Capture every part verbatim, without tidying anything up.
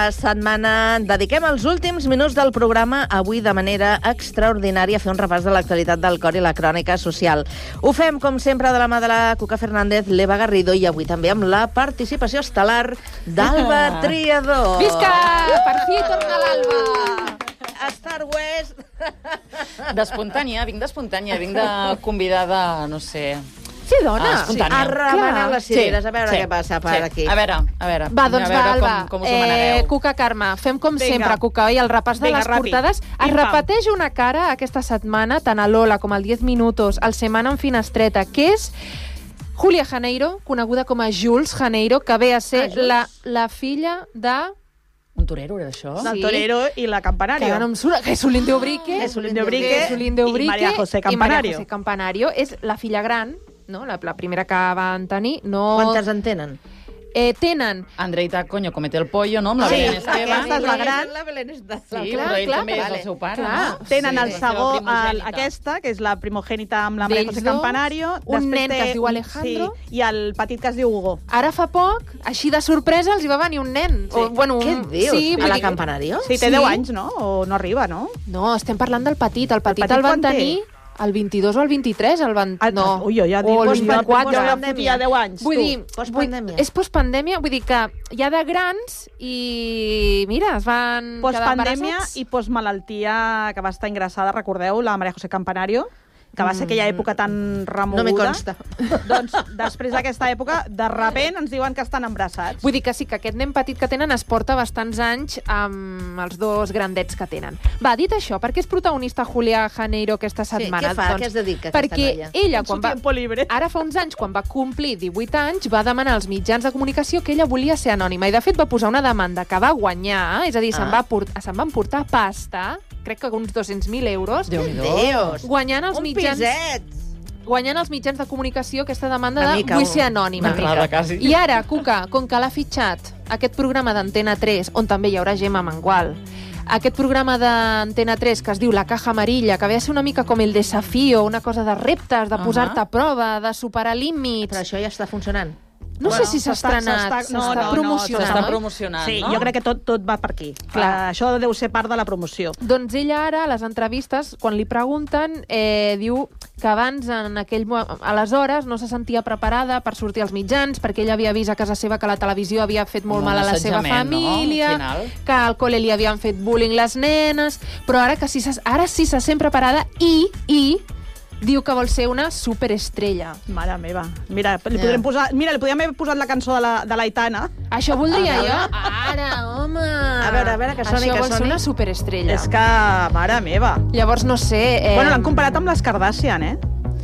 cada setmana dediquem els últims minuts del programa, avui de manera extraordinària, a fer un repàs de l'actualitat del cor i la crònica social. Ho fem, com sempre, de la mà de la Cuca Fernández, l'Eva Garrido, i avui també amb la participació estel·lar d'Alba Triador. Visca! Per fi torna l'Alba! Star West! D'espontània, vinc d'espontània, vinc de convidada, no sé... Sí, dona. Ah, espontània. A remenar les cireres, Sí, a veure sí, què passa per sí. aquí. A veure, a veure. Va, doncs a va, veure Alba. com, com us ho Eh, manareu. Cuca Carme, fem com Vinga. sempre, Cuca, oi? El repàs de Vinga, les ràpid. portades. Es Pim-pam. repeteix una cara aquesta setmana, tant a l'Ola com al diez minutos, al Semana en Finestreta, que és Julia Janeiro, coneguda com a Jules Janeiro, que ve a ser Ah, Jules. la, la filla de... Un torero, era això? Sí. El torero i la Que Campanario. ara no em surt. Jesulín de Ubrique. Jesulín de Ubrique Jesulín de Ubrique i María José i María Campanario. José Campanario. És la filla gran, no? la, la primera que van tenir. No... Quantes en tenen? Eh, tenen... Andreita, coño, comete el pollo, no? Amb la Sí, Belén Esteban. aquesta és la gran. La Belén Esteban. Sí, Clar, però ell clar, també és vale. el seu pare, Clar. no? Tenen Sí, el la seva segó, el, primogènita. aquesta, que és la primogènita amb la María D'ells José dos, Campanario. un Després nen té- que es diu Alejandro. Sí, i el petit que es diu Hugo. Ara fa poc, així de sorpresa, els hi va venir un nen. O, bueno, Què un... et dius? Sí, A vull la dir- Campanario? Sí, té Sí. deu anys, no? O no arriba, no? No, estem parlant del petit. El petit el, petit van quan té? tenir el vint-i-dos o el vint-i-tres. El van... Ah, no. Ui, jo ja dic, o el pues, jo, vint-i-quatre. jo ja Pandèmia. fotia deu anys, Vull tu. dir, Postpandèmia. vull- és postpandèmia, vull dir que hi ha de grans i, mira, es van quedar Postpandèmia embarassats. i postmalaltia que va estar ingressada, recordeu, la María José Campanario, que va ser aquella època tan remoguda. No me consta. Doncs, després d'aquesta època, de repent ens diuen que estan embarassats. Vull dir que sí, que aquest nen petit que tenen es porta bastants anys amb els dos grandets que tenen. Va, dit això, per què és protagonista Julia Janeiro aquesta Sí, setmana? què fa? Doncs, Què es dedica aquesta perquè noia? ella, En su quan va... tiempo libre. Ara fa uns anys, quan va complir divuit anys, va demanar als mitjans de comunicació que ella volia ser anònima i, de fet, va posar una demanda que va guanyar, és a dir, se'n Ah. va port... se'n van portar pasta, crec que uns dos-cents mil euros, Déu-n'hi-do. Déus! guanyant els Un mitjans... piset! guanyant els mitjans de comunicació aquesta demanda Una de mica, vull un- ser anònima. una entrada, quasi. I ara, Cuca, com que l'ha fitxat aquest programa d'Antena tres, on també hi haurà Gemma Mengual, aquest programa d'Antena tres que es diu La Caja Amarilla, que ve a ser una mica com el desafío, una cosa de reptes, de Ahà. posar-te a prova, de superar límits. Però això ja està funcionant. No Bueno, sé si s'ha s'està- estrenat, s'està- s'està no, no, no, promocionant. S'està oi? promocionant, Sí, no? jo crec que tot, tot va per aquí. Clar. Uh, això deu ser part de la promoció. Doncs ella ara, a les entrevistes, quan li pregunten, eh, diu que abans, en aquell, mo- aleshores, no se sentia preparada per sortir als mitjans, perquè ella havia vist a casa seva que la televisió havia fet molt Com mal un a la seva assetjament, no? família, Al final. que al col·le li havien fet bullying les nenes, però ara que sí, se- ara sí se sent preparada i, i diu que vol ser una superestrella. Mare meva. Mira, li Ja. podrem posar, mira, li podríem haver posat la cançó de la, de l'Aitana. Això voldria A jo. veure. Ara, home! A veure, a veure, que soni, Això que vol ser soni. una superestrella. És que, mare meva. Llavors, no sé... Eh... Bueno, l'han comparat amb les Kardashian, eh?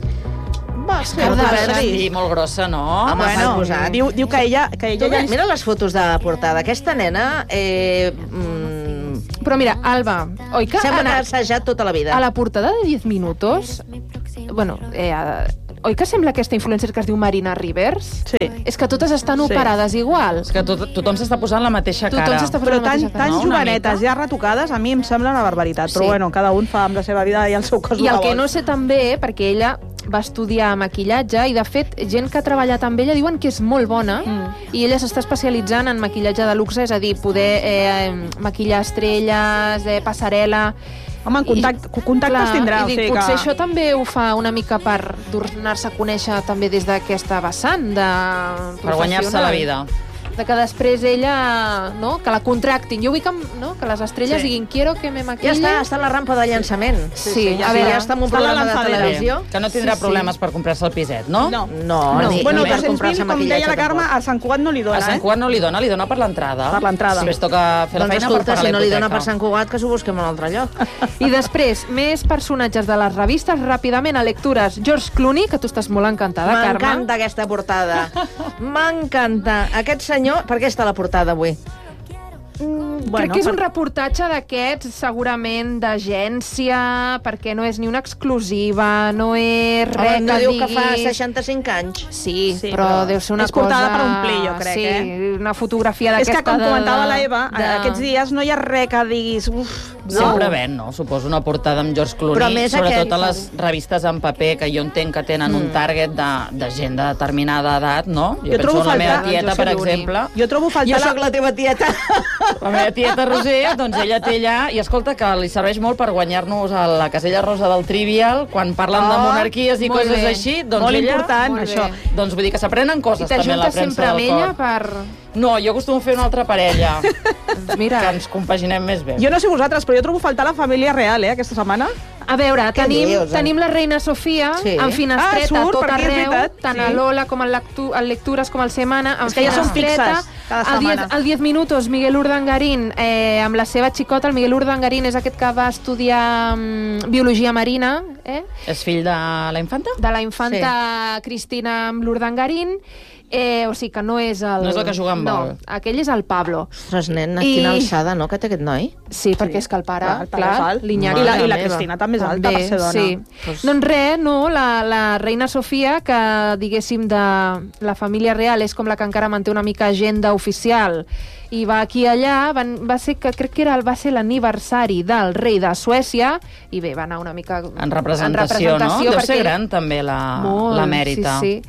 Va, és que Kardashian. a veure, Sí, molt grossa, no? Home, bueno, s'ha posat. diu, diu que ella... Que ella Tu, ja... mira les fotos de portada. Aquesta nena... Eh, mm, Però mira, Alba, oi que sembla que a, ha assajat tota la vida. a la portada de diez minutos... Bueno, eh, a- oi que sembla aquesta influencer que es diu Marina Rivers? Sí. És que totes estan Sí. operades igual. És que tot, tothom s'està posant la mateixa Tothom cara. s'està posant Però la tan, mateixa cara. tan no? Una jovenetes, mica. ja retocades, a mi em sembla una barbaritat. Però Sí. bueno, cada un fa amb la seva vida i el seu cos I el el que vol. no sé també, perquè ella va estudiar maquillatge i, de fet, gent que ha treballat amb ella diuen que és molt bona Mm. i ella s'està especialitzant en maquillatge de luxe, és a dir, poder eh, maquillar estrelles, eh, passarel·la... Home, en contact, I- contactes clar, tindrà. i O dic, sigui potser que... això també ho fa una mica per donar-se a conèixer també des d'aquesta vessant de Per guanyar-se la vida. de que després ella, no?, que la contractin. Jo vull que, no?, que les estrelles Sí. diguin quiero que me Ja maquille. està, està a la rampa de llançament. Sí, sí, a A veure, veure, ja està en un està a la programa de lanzadera. televisió. Que no tindrà Sí, sí. problemes per comprar-se el piset, no? No. No, No. ni, Bueno, ni per dos-cents comprar-se mil, com maquillatge. deia la Carme, tampoc. a Sant Cugat no li A dona, Sant eh? Cugat no li dona, li dona per l'entrada. Per l'entrada. Després toca fer la Doncs feina escolta, per pagar si no li dona l'hipoteca. per Sant Cugat, que s'ho busquem en un altre lloc. I després, més personatges de les revistes, ràpidament a lectures. George Clooney, que tu estàs molt encantada, Carme. M'encanta aquesta portada. M'encanta. Aquest senyor... Per què està a la portada avui? Mm, Bueno, crec que és per- un reportatge d'aquests, segurament d'agència, perquè no és ni una exclusiva, no és Home, res no que diu digui... que fa seixanta-cinc anys. Sí, Sí, però, però deu ser una és portada cosa... per omplir, jo crec, sí, eh? una fotografia És d'aquesta... que, com de- comentava la Eva, de... aquests dies no hi ha res que diguis uf, no? Sempre ven, no? Suposo una portada amb George Però Clooney, més sobretot aquest- a les revistes en paper, que jo entenc que tenen un target de, de gent de determinada edat, no? Jo trobo penso en la meva faltar- tieta, Jo per soy l'únic. exemple. Jo trobo Jo faltar sóc la teva tieta. La meva tieta Roser, doncs ella té allà, i escolta, que li serveix molt per guanyar-nos a la casella rosa del Trivial, quan parlen de Oh, monarquies i molt coses bé. així, doncs Molt ella... important, Molt això. bé. Doncs vull dir que s'aprenen I coses també a la t'ajuntes premsa sempre del amb ella cor. per... No, jo acostumo a fer una altra parella, Doncs mira, que ens compaginem més bé. Jo no sé vosaltres, però jo trobo faltar la família real, eh, aquesta setmana. a veure, Què tenim, dius, eh? tenim la reina Sofia Sí. en finestreta Ah, surt, tot per aquí, és arreu, veritat, tant sí. a l'Ola com al lectu al Lectures com al Semana, en És que ja són finestreta. fixes, cada Al diez, setmana. al diez minutos, Miguel Urdangarín, eh, amb la seva xicota. El Miguel Urdangarín és aquest que va estudiar mm, biologia marina, eh? És fill de la infanta? de la infanta sí. Cristina amb l'Urdangarín. Eh, o sigui que no és el... No és el que juga amb no, vol. aquell és el Pablo. Ostres, nen, I- quina alçada, no?, que té aquest noi. Sí, perquè és que el pare, Clar, el pare clar, és alt. l'Iñaki... I la, Mare i la meva. Cristina també és alta per ser dona. Sí. Pues- Doncs res, no, la, la reina Sofia, que diguéssim de la família real és com la que encara manté una mica agenda oficial i va aquí i allà, van, va ser que crec que era, el- va ser l'aniversari del rei de Suècia i bé, va anar una mica En representació, no? Deu perquè- ser gran també la, Molt, la mèrita. Sí, sí.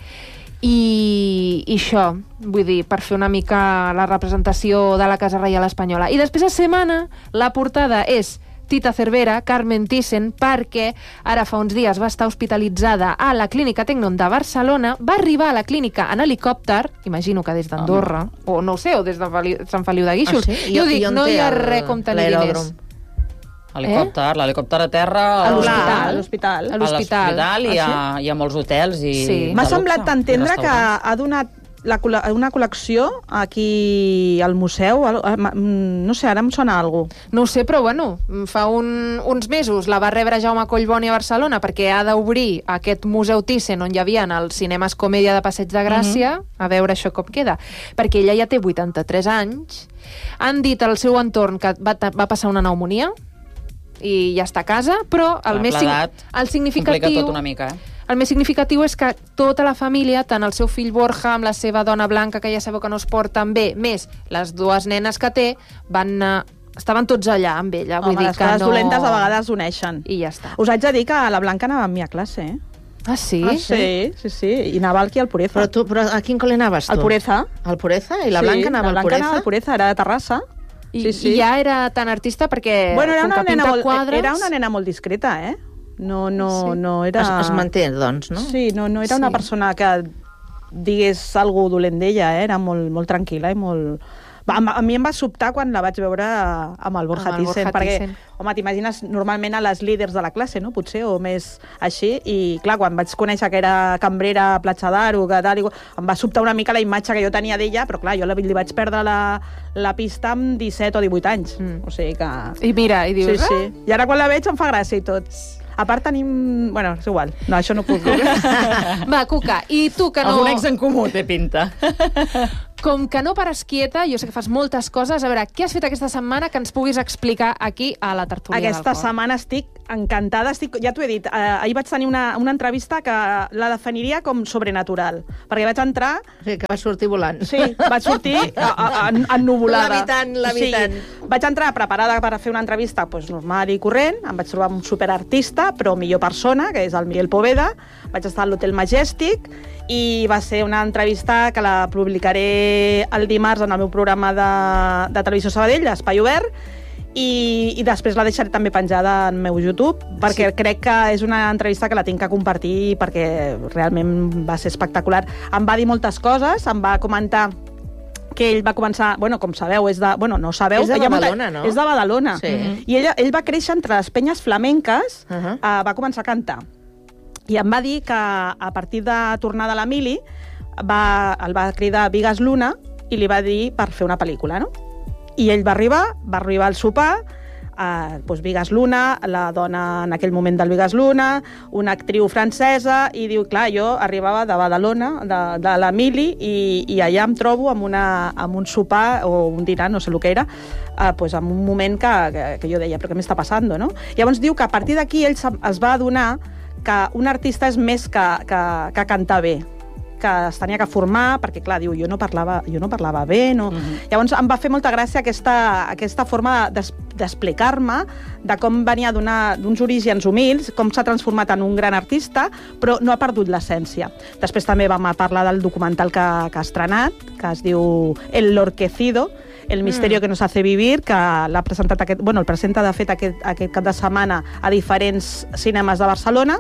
I, I això, vull dir, per fer una mica la representació de la Casa Reial Espanyola. I després a Setmana, la portada és Tita Cervera, Carmen Thyssen, perquè ara fa uns dies va estar hospitalitzada a la Clínica Tecnon de Barcelona, va arribar a la clínica en helicòpter, imagino que des d'Andorra, o no ho sé, o des de Feli- Sant Feliu de Guíxols. Ah, sí? Jo I- dic, i on no té hi ha el- res com tenir l'aeròdrom? diners. Helicòpter, l'helicòpter a terra... A al- l'hospital. A l'hospital. A A l'hospital. l'hospital i, Ah, a, i a molts hotels i Sí. de M'ha luxe, semblat i entendre que restaurants. ha donat la, col·le- una col·lecció aquí al museu. al- eh, ma- mm, No sé, ara em sona alguna cosa. No ho sé, però bueno, fa un, uns mesos la va rebre Jaume Collboni a Barcelona perquè ha d'obrir aquest Museu Thyssen on hi havia els cinemes Comèdia de Passeig de Gràcia, mm -hmm. a veure això com queda. Perquè ella ja té vuitanta-tres anys. Han dit al seu entorn que va, va passar una pneumonia i ja està a casa, però el, Clar, més, sig- l'edat el Complica significatiu... tot una mica, eh? El més significatiu és que tota la família, tant el seu fill Borja amb la seva dona Blanca, que ja sabeu que no es porten bé, més les dues nenes que té, van anar... estaven tots allà amb ella. Vull Home, dir les que coses no... dolentes a vegades uneixen. I ja està. Us haig de dir que la Blanca anava amb mi a classe, eh? Ah, sí? Ah, sí, sí, sí. I anava aquí al Pureza. Però, tu, però a quin col·le anaves, tu? Al Pureza. Al Pureza? I la Sí, Blanca anava la al Blanca Pureza? anava al Pureza, era de Terrassa. I, sí, sí. I ja era tan artista perquè Bueno, era com una, que nena pinta molt, quadres... era una nena molt discreta, eh? No, no, Sí. no era... Es, es manté, doncs, no? Sí, no, no era Sí. una persona que digués alguna dolent d'ella, eh? Era molt, molt tranquil·la i molt... Va, a, a mi em va sobtar quan la vaig veure amb el Borja Amb el Thyssen, Borja perquè, Thyssen. home, t'imagines normalment a les líders de la classe, no? Potser, o més així, i clar, quan vaig conèixer que era cambrera a Platja d'Aro, que tal, i, em va sobtar una mica la imatge que jo tenia d'ella, però clar, jo la, li vaig perdre la, la pista amb disset o divuit anys, Mm. o sigui que... I mira, i dius... Sí, sí. I ara quan la veig em fa gràcia i tot. A part tenim... Bueno, és igual. No, això no puc dir. Ah, va, Cuca, i tu que no... Algun ex en comú té pinta. Com que no pares quieta, jo sé que fas moltes coses, a veure, què has fet aquesta setmana que ens puguis explicar aquí a la tertúlia Aquesta del cor? setmana estic encantada. Estic, ja t'ho he dit, eh, ahir vaig tenir una, una entrevista que la definiria com sobrenatural. Perquè vaig entrar... Sí, que va sortir volant. Sí, vaig sortir a, a, a, ennuvolada. L'habitant, l'habitant. Sí, vaig entrar preparada per fer una entrevista pues, normal i corrent, em vaig trobar un superartista, però millor persona, que és el Miguel Poveda. Vaig estar a l'Hotel Majestic i va ser una entrevista que la publicaré el dimarts en el meu programa de, de Televisió Sabadell, Espai Obert, i, i després la deixaré també penjada en meu YouTube, perquè sí. crec que és una entrevista que la tinc que compartir perquè realment va ser espectacular. Em va dir moltes coses, em va comentar que ell va començar, bueno, com sabeu, és de... Bueno, no sabeu... És de hi ha Badalona, no? És de Badalona. Sí. I ell, ell va créixer entre les penyes flamenques, Uh -huh. uh, va començar a cantar. I em va dir que a partir de tornar de la mili va, el va cridar Vigas Luna i li va dir per fer una pel·lícula, no? I ell va arribar, va arribar al sopar, eh, doncs Vigas Luna, la dona en aquell moment del Vigas Luna, una actriu francesa, i diu, clar, jo arribava de Badalona, de, de la mili, i, i allà em trobo amb, una, amb un sopar o un dinar, no sé el que era, eh, doncs en un moment que, que, que jo deia, però què m'està passant, no? Llavors diu que a partir d'aquí ell es va adonar que un artista és més que, que, que cantar bé, que es tenia que formar, perquè, clar, diu, jo no parlava, jo no parlava bé, no... Uh-huh. Llavors em va fer molta gràcia aquesta, aquesta forma d'explicar-me de com venia d'uns orígens humils, com s'ha transformat en un gran artista, però no ha perdut l'essència. Després també vam parlar del documental que, que ha estrenat, que es diu El Lorquecido, El misterio mm. que nos hace vivir, que l'ha presentat aquest, bueno, el presenta, de fet, aquest, aquest cap de setmana a diferents cinemes de Barcelona.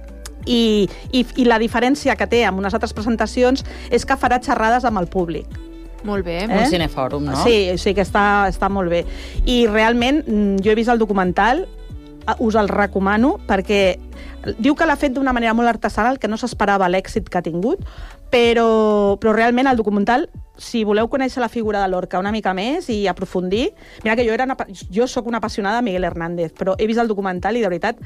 I, i, i la diferència que té amb unes altres presentacions és que farà xerrades amb el públic. Molt bé. Eh? Un cinefòrum, no? Sí, sí que està, està molt bé. I realment, jo he vist el documental, us el recomano, perquè diu que l'ha fet d'una manera molt artesanal, que no s'esperava l'èxit que ha tingut, però, però realment el documental, si voleu conèixer la figura de Lorca una mica més i aprofundir... Mira que jo, era una, jo sóc una apassionada de Miguel Hernández, però he vist el documental i, de veritat,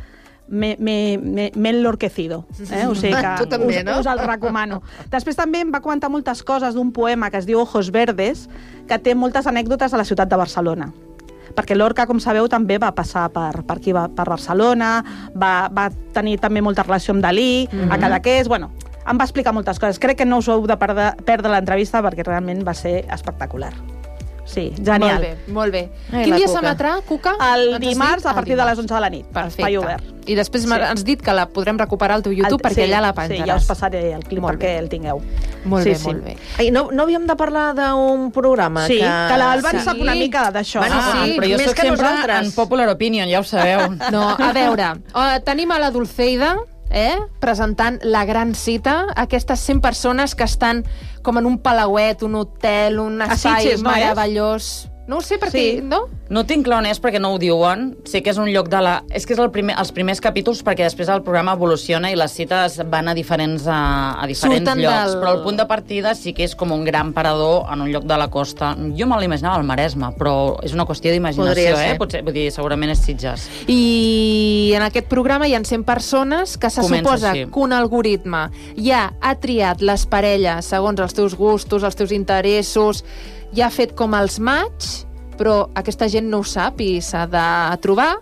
m'he enlorquecido. Eh? O sigui que tu també, us, no? us el recomano. Després també em va comentar moltes coses d'un poema que es diu Ojos Verdes, que té moltes anècdotes de la ciutat de Barcelona. Perquè Lorca, com sabeu, també va passar per, per aquí, per Barcelona, va, va tenir també molta relació amb Dalí, mm-hmm. a Cadaqués, bueno, em va explicar moltes coses. Crec que no us heu de perdre, perdre l'entrevista perquè realment va ser espectacular. Sí, genial. Molt bé, molt bé. Ai, Quin la dia Cuca. s'emetrà, Cuca? El dimarts, a partir de les onze de la nit. Perfecte. Espai obert. I després Sí. has dit que la podrem recuperar al teu YouTube, El- perquè sí, allà la penjaràs. Sí, ja us passaré el clip Molt perquè bé. el tingueu. Molt sí, bé, sí. molt bé. Ai, no, no havíem de parlar d'un programa? Sí, que, que l'Alba en Sí. sap una mica d'això. Bueno, Ah, sí, però jo més soc que sempre nosaltres. en popular opinion, ja ho sabeu. No, a veure, uh, tenim a la Dulceida, eh, presentant La Gran Cita, aquestes cent persones que estan com en un palauet, un hotel, un A espai Sitges, no és? meravellós. No ho sé perquè... Sí. No? No tinc clar on és perquè no ho diuen. Sé que és un lloc de la... És que és el primer, els primers capítols perquè després el programa evoluciona i les cites van a diferents, a, a diferents Surten llocs. del- Però el punt de partida sí que és com un gran parador en un lloc de la costa. Jo me l'imaginava al Maresme, però és una qüestió d'imaginació, Podria ser. eh? Potser, vull dir, segurament és Sitges. I en aquest programa hi ha cent persones que se Comença suposa així. que un algoritme ja ha triat les parelles segons els teus gustos, els teus interessos, ja ha fet com els match, però aquesta gent no ho sap i s'ha de trobar.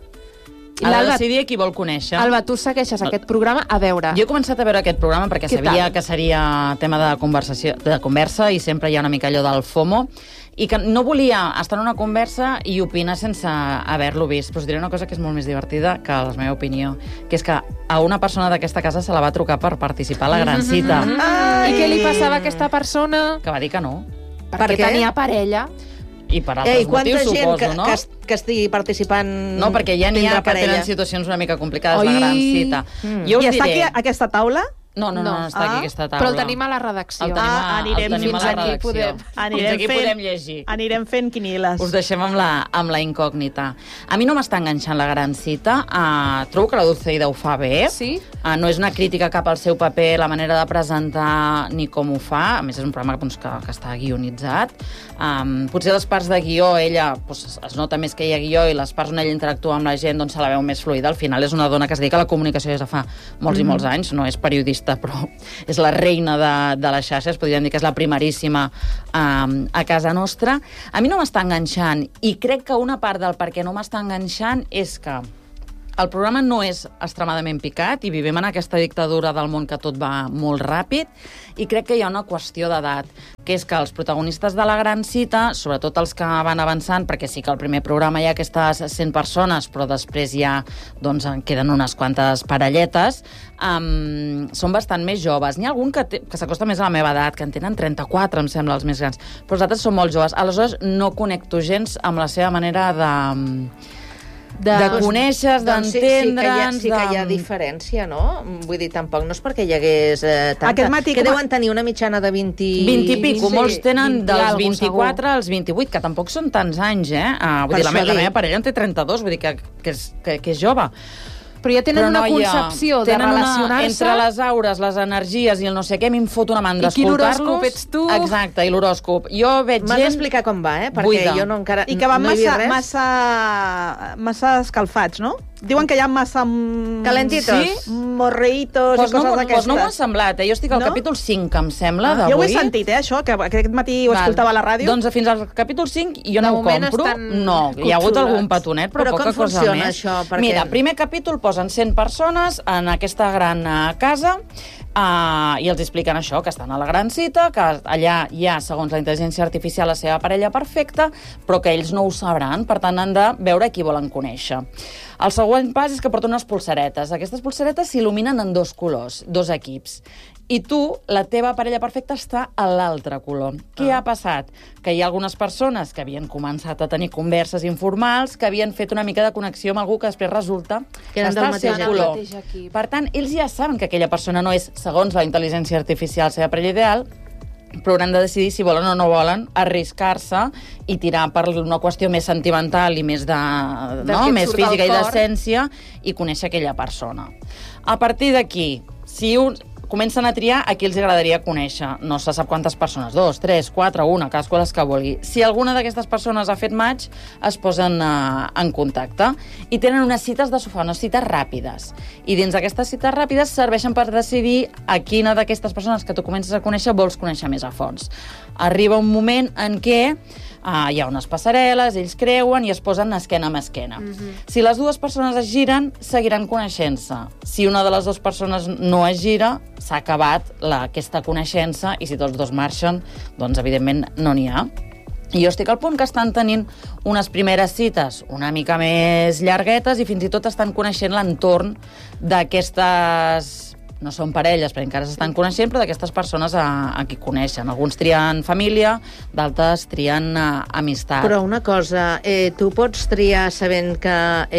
I Ha de l'Alba, decidir qui vol conèixer. Alba, tu segueixes aquest programa a veure. Jo he començat a veure aquest programa perquè Què sabia tal? que seria tema de conversació, de conversa i sempre hi ha una mica allò del FOMO i que no volia estar en una conversa i opinar sense haver-lo vist. Però us diré una cosa que és molt més divertida que la meva opinió, que és que a una persona d'aquesta casa se la va trucar per participar a la gran cita, I què li passava a aquesta persona? que va dir que no. Perquè Per què? tenia parella. I per altres Ei, quanta motius, gent suposo, que, no? que, es- que estigui participant No, perquè ja n'hi tindrà ha que parella. tenen situacions una mica complicades, Oi. la gran cita. Mm. Jo us I està diré... aquí a aquesta taula? No, no, no, no, No. està aquí Ah, aquesta taula. Però el tenim a la redacció. El tenim, Ah, a, anirem el tenim fins a la aquí, redacció. podem. Fins aquí podem llegir. Anirem fent quiniles. Us deixem amb la, amb la incògnita. A mi no m'està enganxant la gran cita. Uh, trobo que la Dulceida ho fa bé. Sí? Uh, no és una crítica cap al seu paper, la manera de presentar ni com ho fa. A més, és un programa doncs, que, que està guionitzat. Um, potser les parts de guió, ella doncs, es nota més que hi ha guió i les parts on ella interactua amb la gent doncs, se la veu més fluida. Al final és una dona que es dedica a la comunicació des de fa molts mm. i molts anys. No és periodista, però és la reina de, de les xarxes. Podríem dir que és la primeríssima um, a casa nostra. A mi no m'està enganxant i crec que una part del per què no m'està enganxant és que el programa no és extremadament picat i vivim en aquesta dictadura del món que tot va molt ràpid i crec que hi ha una qüestió d'edat, que és que els protagonistes de la gran cita, sobretot els que van avançant, perquè sí que al primer programa hi ha aquestes cent persones, però després ja doncs, en queden unes quantes parelletes, um, són bastant més joves. N'hi ha algun que, té, que s'acosta més a la meva edat, que en tenen trenta-quatre, em sembla, els més grans, però els altres són molt joves. Aleshores, no connecto gens amb la seva manera de... De, de conèixer, Doncs sí, sí, que hi ha, d'entendre'ns... sí que hi ha de... diferència, no? Vull dir, tampoc no és perquè hi hagués eh, tanta... Aquest matí que com a- deuen tenir una mitjana de vint... vint i pico, Sí. molts tenen vint i dels algo, vint-i-quatre als vint-i-vuit, que tampoc són tants anys, eh? Uh, vull Per dir, la, això me la dic. meva parella en té trenta-dos, vull dir que, que, és, que, que és jove. Però ja tenen Però una no hi ha- concepció de tenen una- relacionar-se. Entre les aures, les energies i el no sé què, a mi em fot una mandra I quin escoltar-los. horòscop ets tu? Exacte, i l'horòscop. Jo veig M'has gent... d'explicar com va, eh? Perquè buida. jo no encara... I que van no he vist massa, res. massa, massa escalfats, no? Diuen que hi ha massa... mm, Calentitos. Sí? Morreitos Pues i no, coses pues d'aquestes. no m'ha semblat, eh? Jo estic al No? capítol cinc, em sembla, Ah, d'avui. jo ho he sentit, eh, això, que aquest matí ho Val. escoltava a la ràdio. Doncs fins al capítol cinc jo De no ho moment compro. estan No, hi ha hagut cotxulats. algun petonet, però, Però poca com cosa funciona més. això? Perquè- Mira, primer capítol posen cent persones en aquesta gran uh, casa Uh, i els expliquen això, que estan a la gran cita, que allà hi ha, segons la intel·ligència artificial, la seva parella perfecta, però que ells no ho sabran, per tant han de veure qui volen conèixer. El següent pas és que porten unes pulseretes. Aquestes pulseretes s'il·luminen en dos colors, dos equips. I tu, la teva parella perfecta, està a l'altre color. Què ah. ha passat? Que hi ha algunes persones que havien començat a tenir converses informals, que havien fet una mica de connexió amb algú que després resulta que està al seu color. Per tant, ells ja saben que aquella persona no és, segons la intel·ligència artificial, la seva parella ideal, però hauran de decidir si volen o no volen arriscar-se i tirar per una qüestió més sentimental i més, de, no? més física i d'essència i conèixer aquella persona. A partir d'aquí, si un... comencen a triar a qui els agradaria conèixer. No se sap quantes persones, dos, tres, quatre, una, cadascú les que vulgui. Si alguna d'aquestes persones ha fet match, es posen uh, en contacte. I tenen unes cites de sofà, unes cites ràpides. I dins d'aquestes cites ràpides serveixen per decidir a quina d'aquestes persones que tu comences a conèixer vols conèixer més a fons. Arriba un moment en què uh, hi ha unes passarel·les, ells creuen i es posen esquena amb esquena. Mm-hmm. Si les dues persones es giren, seguiran coneixent-se. Si una de les dues persones no es gira, s'ha acabat la, aquesta coneixença i si tots dos marxen, doncs evidentment no n'hi ha. I jo estic al punt que estan tenint unes primeres cites una mica més llarguetes i fins i tot estan coneixent l'entorn d'aquestes... No són parelles, perquè encara s'estan coneixent, però d'aquestes persones a, a qui coneixen. Alguns trien família, d'altres trien uh, amistat. Però una cosa, eh, tu pots triar sabent que,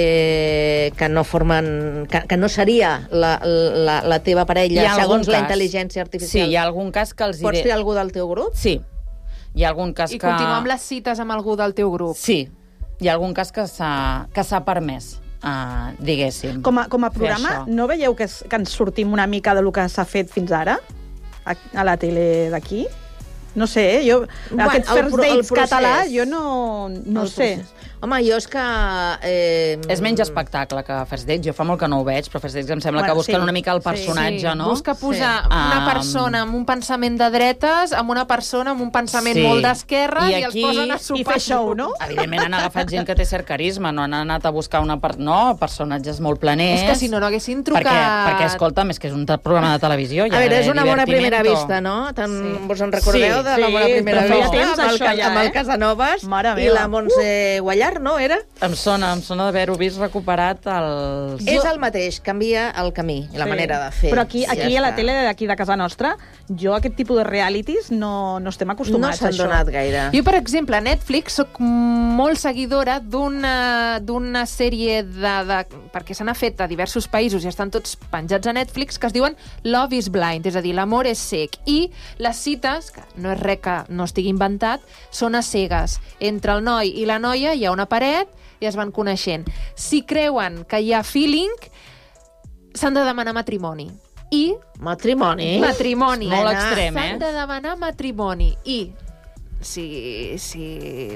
eh, que no formen... Que, que no seria la, la, la teva parella, segons la intel·ligència artificial. Sí, hi ha algun cas que els... Pots triar algú del teu grup? Sí. Hi ha algun cas I que... I continuar amb les cites amb algú del teu grup? Sí. Hi ha algun cas que s'ha permès. Uh, diguéssim. Com a, com a programa, no veieu que, es, que ens sortim una mica de lo que s'ha fet fins ara? A, a la tele d'aquí? No sé, eh? jo... Bueno, aquest first dates català, jo no, no sé. Procés. Home, jo és que... Eh... És menys espectacle que First Dates. Jo fa molt que no ho veig, però First Dates em sembla bueno, que busquen sí. una mica el personatge, sí. no? Busca posar sí. una persona amb un pensament de dretes, amb una persona amb un pensament sí. molt d'esquerra i, i els posen a sopar. I fer show, no? Evidentment han agafat gent que té cert carisma, no han anat a buscar una per... no, personatges molt planers. És que si no, no haguessin trucat... Perquè, perquè escolta'm, és que és un programa de televisió. Ja a veure, és una bona primera vista, no? Tant, sí. Vos en recordeu sí, de la bona primera sí, vista? Temps, amb, el, ja, amb eh? el Casanovas Mare i la Montse uh. Guallar, no, era? Em sona, em sona d'haver-ho vist recuperat els... És el mateix, canvia el camí i la sí. manera de fer. Però aquí, aquí ja a la està. Tele d'aquí de casa nostra, jo aquest tipus de realities no, no estem acostumats no a això. No s'han donat gaire. Jo, per exemple, a Netflix soc molt seguidora d'una d'una sèrie de, de... perquè se n'ha fet a diversos països i estan tots penjats a Netflix, que es diuen Love is Blind, és a dir, l'amor és cec. I les cites, que no és res que no estigui inventat, són a cegues. Entre el noi i la noia hi ha una paret i es van coneixent. Si creuen que hi ha feeling, s'han de demanar matrimoni. I... Matrimoni? Matrimoni. Molt extrem, eh? S'han de demanar matrimoni. I si, si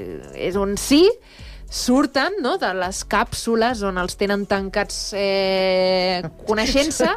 és un sí, surten, no?, de les càpsules on els tenen tancats eh, coneixent-se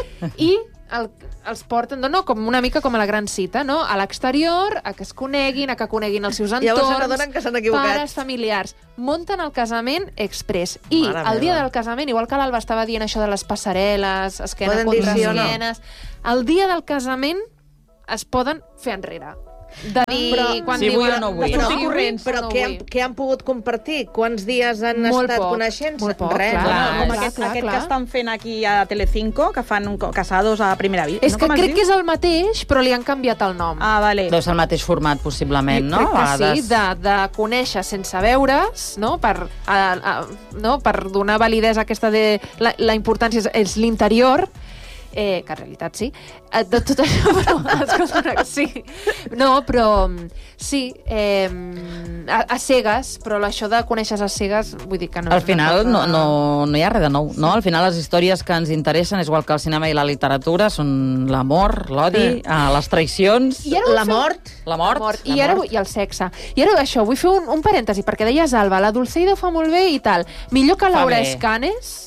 i el, els porten, no, com una mica com a la gran cita, no?, a l'exterior, a que es coneguin, a que coneguin els seus entorns, llavors s'adonen que s'han equivocat. Pares, familiars. Munten el casament express. I Mare el dia meva. del casament, igual que l'Alba estava dient això de les passarel·les, esquena Poden contra dir sí o no? esquenes, el dia del casament es poden fer enrere. De dir, però, quan si diuen, vull o no vull. Però, Però, corrents, però no què, han, vull. què han pogut compartir? Quants dies han Molt estat poc, coneixent-se? molt poc, Res, clar. no? Clar, Com clar, aquest, clar, aquest clar. que estan fent aquí a Telecinco, que fan un, casados a primera vista. És no? que Com es crec diu? que és el mateix, però li han canviat el nom. Ah, vale. Deu ser el mateix format, possiblement, no? Crec que A vegades... sí, de, de conèixer sense veure's, no?, per, a, a, no? per donar validesa a aquesta de... La, la importància és, és l'interior, eh, que en realitat sí, eh, de tot això, però, escolta, sí. No, però sí, eh, a, a cegues, però això de conèixer a cegues, vull dir que no... Al final cosa... no, no, no hi ha res de nou, no? Al final les històries que ens interessen, és igual que el cinema i la literatura, són l'amor, l'odi, Sí. eh, les traïcions, I ara vull La fer- mort? la mort, La mort. la I, ara, mort. vull- I el sexe. I ara això, vull fer un, un parèntesi, perquè deies, Alba, la Dulceida ho fa molt bé i tal. Millor que Fa Laura bé. Escanes,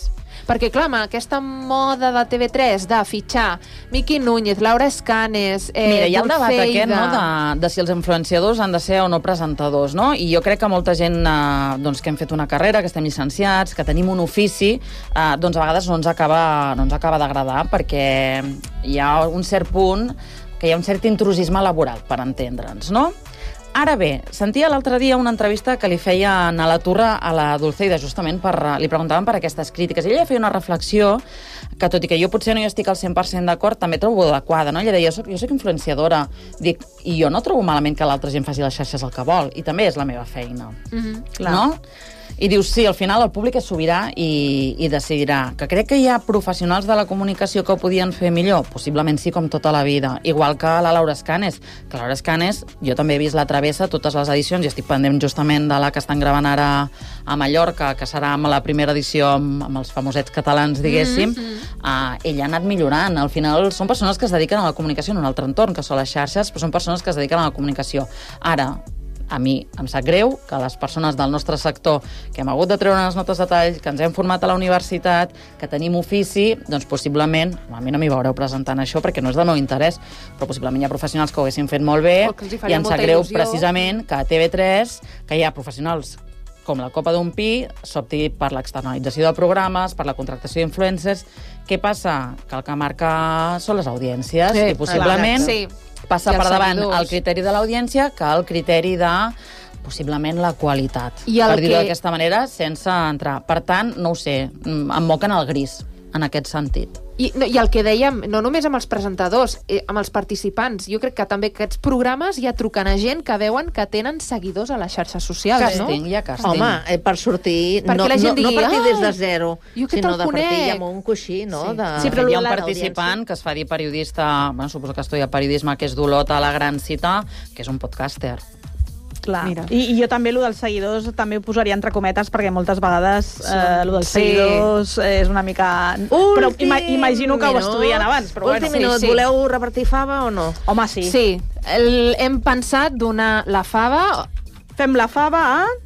Perquè, clar, amb aquesta moda de T V tres de fitxar Miqui Núñez, Laura Escanes, eh, Mira, hi ha el debat Dulceida... aquest, no?, de, de si els influenciadors han de ser o no presentadors, no? I jo crec que molta gent eh, doncs, que hem fet una carrera, que estem llicenciats, que tenim un ofici, eh, doncs a vegades no ens acaba, no ens acaba d'agradar, perquè hi ha un cert punt que hi ha un cert intrusisme laboral, per entendre'ns, no? Ara bé, sentia l'altre dia una entrevista que li feien a la Turra a la Dulceida, justament per, li preguntaven per aquestes crítiques. I ella feia una reflexió que, tot i que jo potser no hi estic al cent per cent d'acord, també trobo adequada, no? Ella deia, jo soc, jo soc influenciadora, dic, i jo no trobo malament que l'altra gent faci les xarxes el que vol, i també és la meva feina, Mhm. Clar. no? I dius, sí, al final el públic és sobirà i, i decidirà. Que crec que hi ha professionals de la comunicació que ho podien fer millor? Possiblement sí, com tota la vida. Igual que la Laura Escanes. Que Laura Escanes, jo també he vist La Travessa, totes les edicions, i estic pendent justament de la que estan gravant ara a Mallorca, que serà amb la primera edició amb, amb els famosets catalans, diguéssim. Mm-hmm. uh, ella ha anat millorant. Al final són persones que es dediquen a la comunicació en un altre entorn, que són les xarxes, però són persones que es dediquen a la comunicació. Ara, a mi em sap greu que les persones del nostre sector que hem hagut de treure unes notes de tall, que ens hem format a la universitat, que tenim ofici, doncs possiblement, a mi no m'hi veureu presentant això perquè no és del meu interès, però possiblement hi ha professionals que ho haguessin fet molt bé O que els hi i faria em sap molta greu il·lusió. precisament que a T V tres, que hi ha professionals com la Copa d'un Pi, s'opti per l'externalització de programes, per la contractació d'influencers. Què passa? Que el que marca són les audiències Sí, i possiblement sí. passa I els per davant seguidors. el criteri de l'audiència que el criteri de possiblement la qualitat, I el per dir-ho que- d'aquesta manera, sense entrar. Per tant, no ho sé, mm, em moquen el gris en aquest sentit. I, no, I el que dèiem, no només amb els presentadors, eh, amb els participants. Jo crec que també aquests programes ja truquen a gent que veuen que tenen seguidors a les xarxes socials, Càsting, no? hi ha càsting. Home, eh, per sortir, Perquè no, la gent no, no digui, partir "Ah, des de zero, jo que sinó te'l de partir conec". amb un coixí, no? Sí. De, Sí, però hi ha un de participant que es fa dir periodista, bueno, suposo que estudia periodisme, que és d'Olot a la Gran Cita, que és un podcaster. Clar. Mira. I, I jo també, el dels seguidors, també ho posaria entre cometes, perquè moltes vegades eh, el dels Sí. seguidors eh, és una mica... però ima imagino que ho minut. estudien abans, però Últim bueno. minut, sí. voleu repartir fava o no? Home, sí. Sí, el, hem pensat donar la fava... Fem la fava a...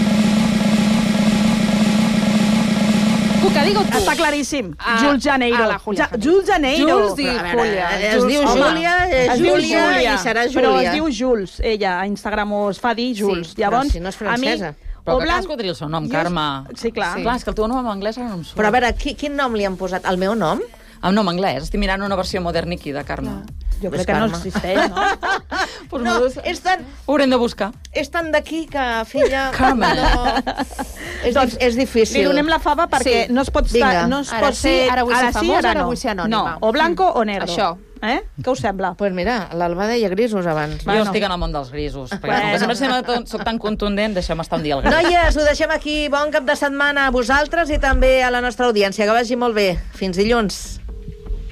Cuca, digue-ho tu. Està claríssim. Ah, Jules Janeiro. a la Julia Ja, Jules Janeiro. Jules diu Però, a veure, Julia. es Jules, diu home. Júlia, és Es diu Júlia, Júlia, i serà però Júlia. es diu Jules. Ella a Instagram o es fa dir Jules. Sí, però Llavors, si no és francesa. A mi, Però o que blanc- cadascú tria el seu nom, Jo- Carme. Sí, clar. Sí. Clar, és que el teu nom en anglès ara no em surt. Però a veure, qui, quin nom li han posat? El meu nom? El nom anglès. Estic mirant una versió moderniqui de Carme. Jo Pues crec que no Carme. existeix, no? Pues No, m'ho des- és tan, Ho haurem de buscar. és tan d'aquí que, filla... Carme. No, és, Doncs dif- és difícil. Li donem la fava perquè Sí. no es pot Vinga. estar... No es Ara pot sí, ser, ara vull ser sí, famosa, ara no. vull ser anònima. No, o blanco o negro. Això. Eh? Què us sembla? Pues mira, l'Alba deia grisos abans. Jo Bueno. estic en el món dels grisos, perquè Bueno. com que sempre sempre soc tan contundent, deixem estar un dia al gris. Noies, ho deixem aquí. Bon cap de setmana a vosaltres i també a la nostra audiència. Que vagi molt bé. Fins dilluns.